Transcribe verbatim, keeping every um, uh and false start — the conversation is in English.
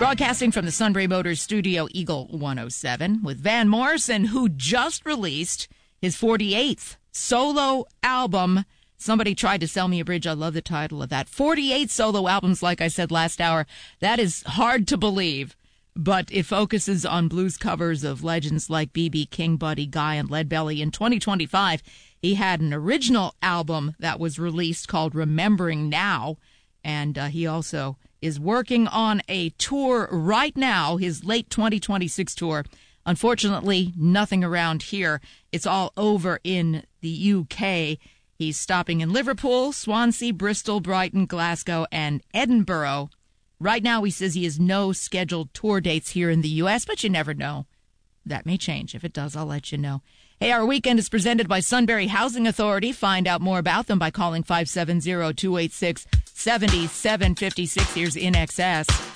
Broadcasting from the Sunbury Motors studio, Eagle one oh seven, with Van Morrison, who just released his forty-eighth solo album. Somebody tried to sell me a bridge. I love the title of that. forty-eight solo albums, like I said last hour. That is hard to believe, but it focuses on blues covers of legends like B B King, Buddy Guy, and Leadbelly. In twenty twenty-five, he had an original album that was released called Remembering Now, and uh, he also is working on a tour right now, his late twenty twenty-six tour. Unfortunately, nothing around here. It's all over in the U K. He's stopping in Liverpool, Swansea, Bristol, Brighton, Glasgow, and Edinburgh. Right now, he says he has no scheduled tour dates here in the U S, but you never know. That may change. If it does, I'll let you know. Hey, our weekend is presented by Sunbury Housing Authority. Find out more about them by calling five seven zero, two eight six, seven seven five six. Here's In Excess.